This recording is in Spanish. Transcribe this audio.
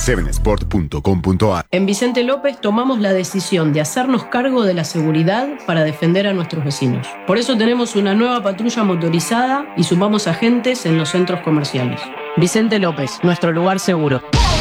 7sport.com.ar. En Vicente López tomamos la decisión de hacernos cargo de la seguridad para defender a nuestros vecinos. Por eso tenemos una nueva patrulla motorizada y sumamos agentes en los centros comerciales. Vicente López, nuestro lugar seguro.